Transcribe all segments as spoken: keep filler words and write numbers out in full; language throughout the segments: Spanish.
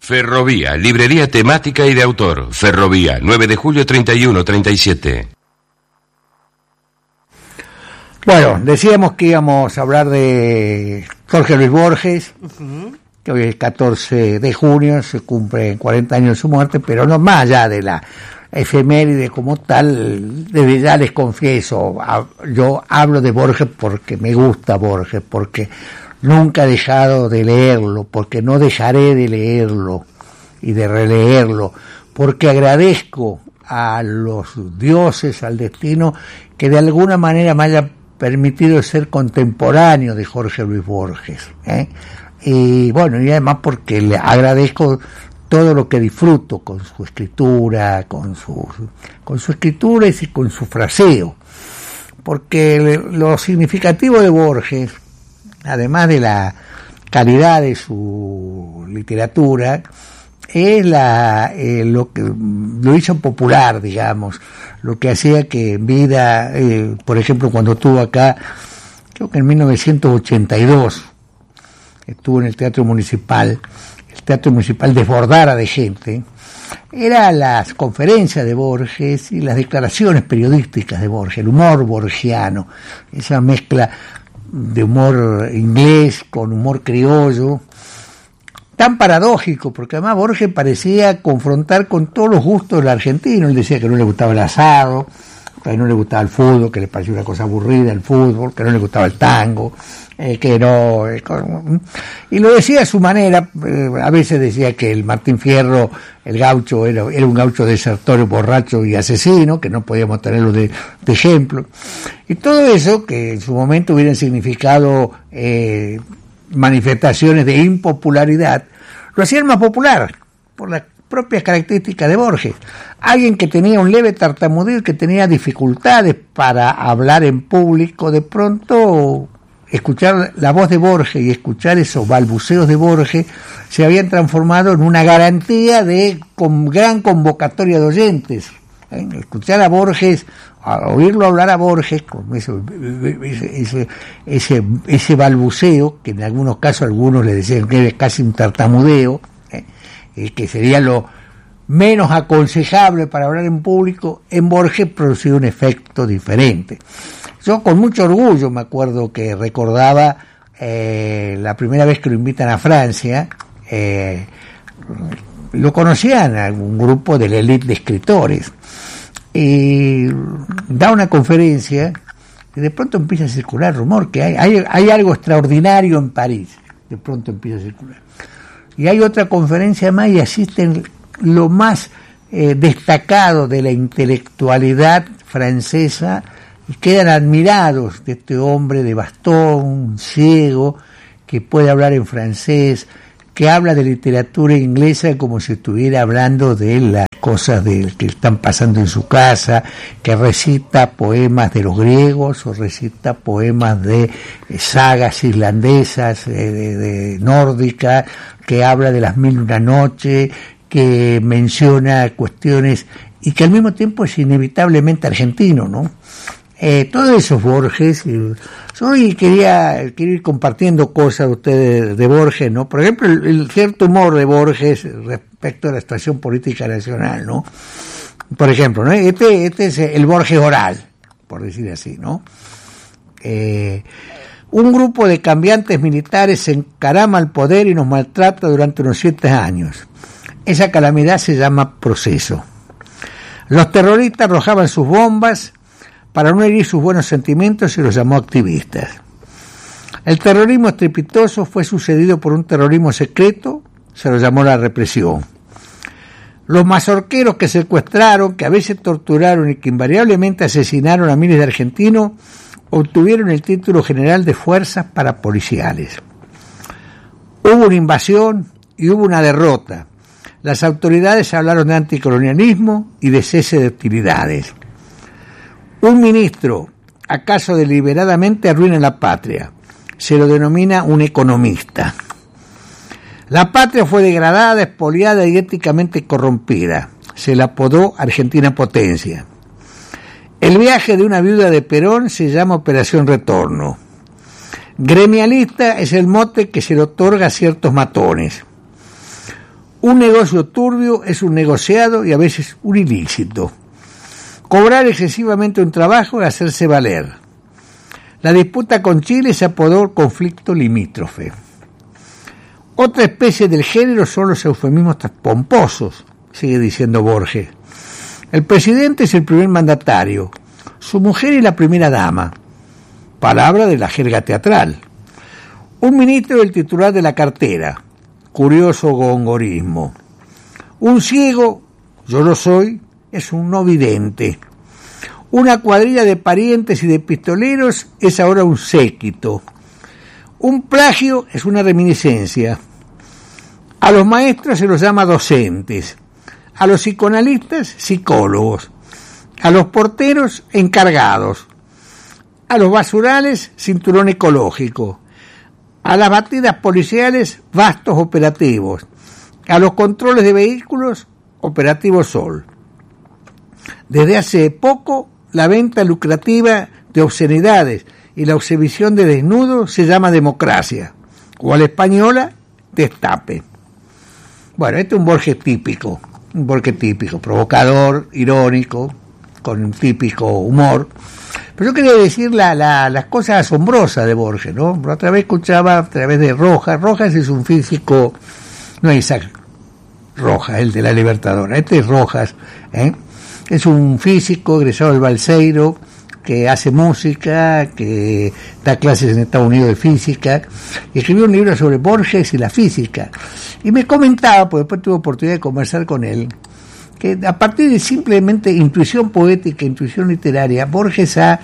Ferrovía, librería temática y de autor. Ferrovía, nueve de julio treinta y uno treinta y siete. Bueno, decíamos que íbamos a hablar de Jorge Luis Borges, uh-huh. que hoy es catorce de junio, se cumplen cuarenta años de su muerte, pero no más allá de la efeméride como tal, desde ya les confieso, yo hablo de Borges porque me gusta Borges, porque nunca he dejado de leerlo, porque no dejaré de leerlo y de releerlo, porque agradezco a los dioses, al destino, que de alguna manera me haya permitido ser contemporáneo de Jorge Luis Borges, ¿eh? Y bueno, y además porque le agradezco todo lo que disfruto con su escritura, con su, con su escritura y con su fraseo, porque lo significativo de Borges, además de la calidad de su literatura, es la eh, lo que lo hizo popular, digamos, lo que hacía que en vida, eh, por ejemplo, cuando estuvo acá, creo que en mil novecientos ochenta y dos, estuvo en el Teatro Municipal, el Teatro Municipal desbordara de gente, eran las conferencias de Borges y las declaraciones periodísticas de Borges, el humor borgiano, esa mezcla de humor inglés con humor criollo, tan paradójico, porque además Borges parecía confrontar con todos los gustos del argentino. Él decía que no le gustaba el asado, que no le gustaba el fútbol, que le parecía una cosa aburrida el fútbol, que no le gustaba el tango, eh, que no... Eh, y lo decía a su manera. Eh, a veces decía que el Martín Fierro, el gaucho, era, era un gaucho desertor, borracho y asesino, que no podíamos tenerlo de, de ejemplo. Y todo eso, que en su momento hubieran significado eh, manifestaciones de impopularidad, lo hacían más popular, por las propias características de Borges. Alguien que tenía un leve tartamudeo, que tenía dificultades para hablar en público, de pronto escuchar la voz de Borges y escuchar esos balbuceos de Borges se habían transformado en una garantía de con gran convocatoria de oyentes. ¿Eh? Escuchar a Borges, a oírlo hablar a Borges con ese, ese, ese, ese balbuceo, que en algunos casos algunos le decían que era casi un tartamudeo, ¿eh? Eh, que sería lo menos aconsejable para hablar en público, en Borges producía un efecto diferente. Yo con mucho orgullo me acuerdo que recordaba eh, la primera vez que lo invitan a Francia, eh, lo conocían a un grupo de la élite de escritores, y da una conferencia y de pronto empieza a circular rumor que hay, hay, hay algo extraordinario en París, de pronto empieza a circular. Y hay otra conferencia más y asisten lo más eh, destacado de la intelectualidad francesa y quedan admirados de este hombre de bastón, ciego, que puede hablar en francés, que habla de literatura inglesa como si estuviera hablando de las cosas de, que están pasando en su casa, que recita poemas de los griegos o recita poemas de eh, sagas irlandesas, eh, de, de nórdicas, que habla de las mil y una noches, que menciona cuestiones y que al mismo tiempo es inevitablemente argentino, ¿no? Eh, todo eso es Borges. Y hoy quería, quería ir compartiendo cosas de ustedes de Borges, ¿no? Por ejemplo, el, el cierto humor de Borges respecto a la situación política nacional, ¿no? Por ejemplo, ¿no? Este, este es el Borges oral, por decir así, ¿no? Eh, un grupo de cambiantes militares se encarama al poder y nos maltrata durante unos siete años. Esa calamidad se llama proceso. Los terroristas arrojaban sus bombas para no herir sus buenos sentimientos y los llamó activistas. El terrorismo estrepitoso fue sucedido por un terrorismo secreto, se lo llamó la represión. Los mazorqueros que secuestraron, que a veces torturaron y que invariablemente asesinaron a miles de argentinos, obtuvieron el título general de fuerzas parapoliciales. Hubo una invasión y hubo una derrota. Las autoridades hablaron de anticolonialismo y de cese de hostilidades. Un ministro, acaso deliberadamente, arruina la patria. Se lo denomina un economista. La patria fue degradada, expoliada y éticamente corrompida. Se la apodó Argentina Potencia. El viaje de una viuda de Perón se llama Operación Retorno. Gremialista es el mote que se le otorga a ciertos matones. Un negocio turbio es un negociado y a veces un ilícito. Cobrar excesivamente un trabajo y hacerse valer. La disputa con Chile se apodó conflicto limítrofe. Otra especie del género son los eufemismos pomposos, sigue diciendo Borges. El presidente es el primer mandatario, su mujer es la primera dama, palabra de la jerga teatral. Un ministro el titular de la cartera, curioso gongorismo. Un ciego, yo lo soy, es un no vidente. Una cuadrilla de parientes y de pistoleros es ahora un séquito. Un plagio es una reminiscencia. A los maestros se los llama docentes, a los psicoanalistas psicólogos, a los porteros encargados, a los basurales cinturón ecológico, a las batidas policiales vastos operativos, a los controles de vehículos operativo Sol. Desde hace poco la venta lucrativa de obscenidades y la exhibición de desnudos se llama democracia, o a la española destape. Bueno, este es un Borges típico, un Borges típico, provocador, irónico, con un típico humor. Pero yo quería decir la, la, las cosas asombrosas de Borges, ¿no? Otra vez escuchaba a través de Rojas. Rojas es un físico, no es Isaac Rojas, el de la Libertadora, este es Rojas, ¿eh? Es un físico egresado del Balseiro, que hace música, que da clases en Estados Unidos de física, y escribió un libro sobre Borges y la física. Y me comentaba, pues después tuve oportunidad de conversar con él, que a partir de simplemente intuición poética, intuición literaria, Borges ha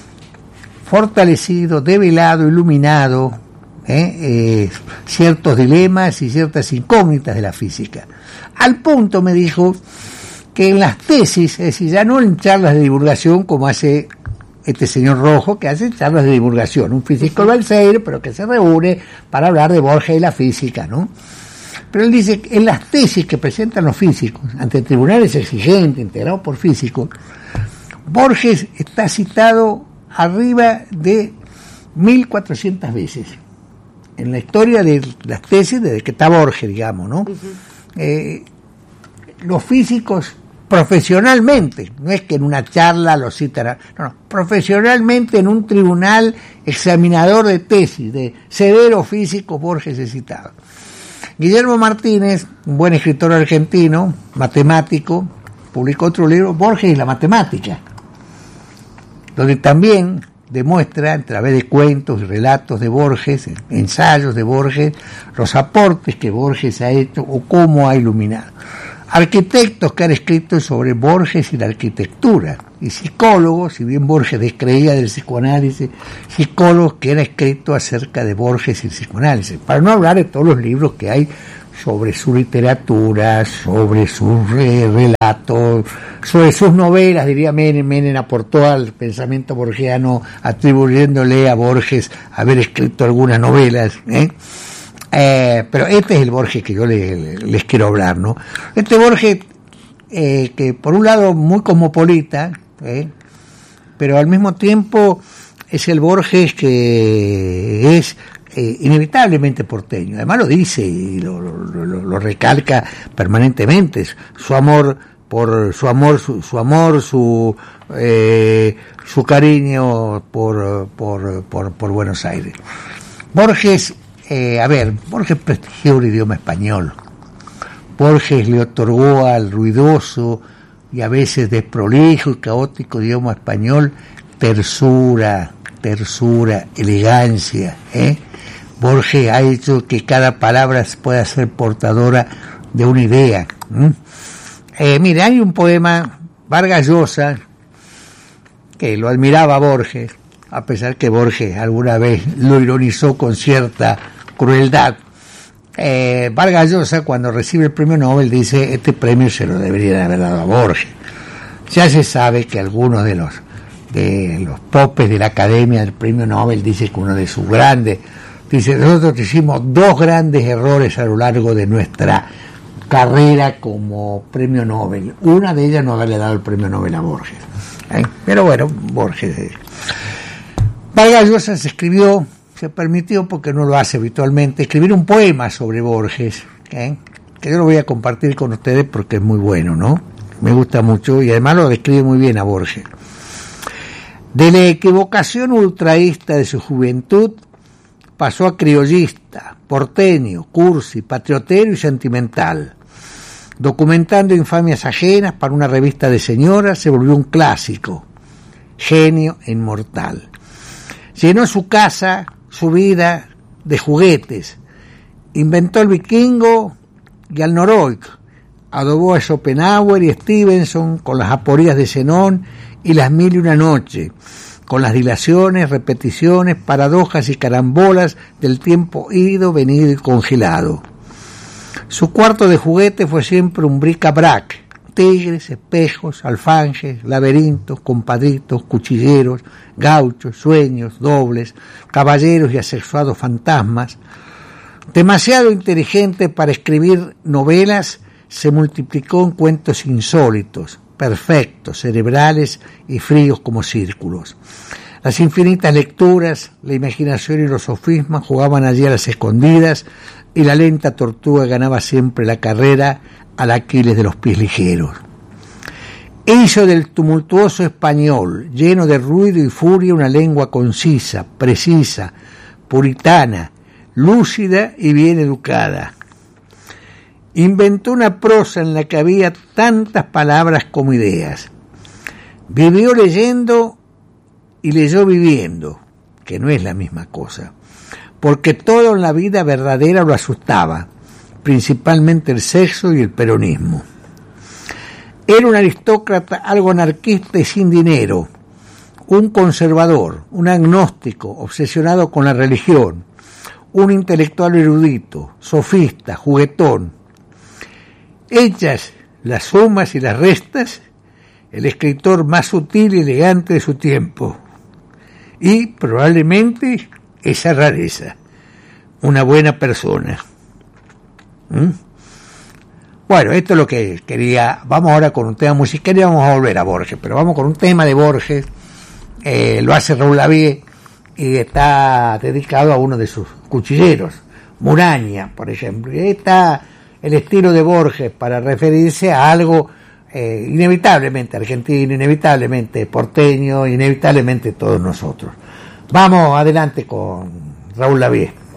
fortalecido, develado, iluminado eh, eh, ciertos dilemas y ciertas incógnitas de la física. Al punto, me dijo, que en las tesis, es decir, ya no en charlas de divulgación como hace este señor Rojo, que hace charlas de divulgación, un físico del Balseiro, pero que se reúne para hablar de Borges y la física, ¿no? Pero él dice que en las tesis que presentan los físicos ante tribunales exigentes, integrados por físicos, Borges está citado arriba de mil cuatrocientas veces en la historia de las tesis desde que está Borges, digamos, ¿no? Uh-huh. Eh, los físicos profesionalmente, no es que en una charla lo citarán, no, no, profesionalmente en un tribunal examinador de tesis, de severo físico, Borges es citado. Guillermo Martínez, un buen escritor argentino, matemático, publicó otro libro, Borges y la matemática, donde también demuestra, a través de cuentos y relatos de Borges, ensayos de Borges, los aportes que Borges ha hecho o cómo ha iluminado. Arquitectos que han escrito sobre Borges y la arquitectura, y psicólogos, si bien Borges descreía del psicoanálisis, psicólogos que han escrito acerca de Borges y el psicoanálisis, para no hablar de todos los libros que hay sobre su literatura, sobre sus relatos, sobre sus novelas. Diría Menem, Menem aportó al pensamiento borgiano atribuyéndole a Borges haber escrito algunas novelas, ¿eh? Eh, pero este es el Borges que yo les, les quiero hablar, ¿no? Este Borges eh, que por un lado muy cosmopolita, ¿eh? pero al mismo tiempo es el Borges que es eh, inevitablemente porteño. Además lo dice y lo, lo, lo, lo recalca permanentemente, su amor por su amor, su, su amor, su eh, su cariño por por por, por Buenos Aires. Borges Eh, a ver, Borges prestigió el idioma español. Borges le otorgó al ruidoso y a veces desprolijo y caótico idioma español tersura, tersura, elegancia. ¿eh? Borges ha hecho que cada palabra pueda ser portadora de una idea. ¿Mm? Eh, mire, hay un poema, Vargas Llosa, que lo admiraba a Borges, a pesar que Borges alguna vez lo ironizó con cierta crueldad. Eh, Vargas Llosa, cuando recibe el premio Nobel, dice: este premio se lo deberían haber dado a Borges. Ya se sabe que algunos de los de los popes de la Academia del premio Nobel dice que uno de sus grandes, dice, nosotros hicimos dos grandes errores a lo largo de nuestra carrera como premio Nobel. Una de ellas no haberle dado el premio Nobel a Borges. ¿Eh? Pero bueno, Borges. Eh. Vargas Llosa se escribió, se permitió, porque no lo hace habitualmente, escribir un poema sobre Borges, ¿eh? que yo lo voy a compartir con ustedes porque es muy bueno, ¿no? Me gusta mucho y además lo describe muy bien a Borges. De la equivocación ultraísta de su juventud pasó a criollista, porteño, cursi, patriotero y sentimental. Documentando infamias ajenas para una revista de señoras, se volvió un clásico, genio e inmortal. Llenó su casa, su vida de juguetes. Inventó el vikingo y al Noroik. Adobó a Schopenhauer y Stevenson con las aporías de Zenón y las mil y una noche, con las dilaciones, repeticiones, paradojas y carambolas del tiempo ido, venido y congelado. Su cuarto de juguete fue siempre un bric-a-brac, tigres, espejos, alfanjes, laberintos, compadritos, cuchilleros, gauchos, sueños, dobles, caballeros y asexuados fantasmas. Demasiado inteligente para escribir novelas, se multiplicó en cuentos insólitos, perfectos, cerebrales y fríos como círculos. Las infinitas lecturas, la imaginación y los sofismas jugaban allí a las escondidas y la lenta tortuga ganaba siempre la carrera al Aquiles de los pies ligeros. Hizo del tumultuoso español, lleno de ruido y furia, una lengua concisa, precisa, puritana, lúcida y bien educada. Inventó una prosa en la que había tantas palabras como ideas. Vivió leyendo y leyó viviendo, que no es la misma cosa, porque todo en la vida verdadera lo asustaba, principalmente el sexo y el peronismo. Era un aristócrata algo anarquista y sin dinero, un conservador, un agnóstico obsesionado con la religión, un intelectual erudito, sofista, juguetón. Hechas las sumas y las restas, el escritor más sutil y elegante de su tiempo. Y probablemente esa rareza, una buena persona. ¿Mm? Bueno, esto es lo que quería. Vamos ahora con un tema musical y vamos a volver a Borges, pero vamos con un tema de Borges. Eh, lo hace Raúl Lavie y está dedicado a uno de sus cuchilleros, Muraña, por ejemplo. Y está el estilo de Borges para referirse a algo eh, inevitablemente argentino, inevitablemente porteño, inevitablemente todos nosotros. Vamos adelante con Raúl Lavie.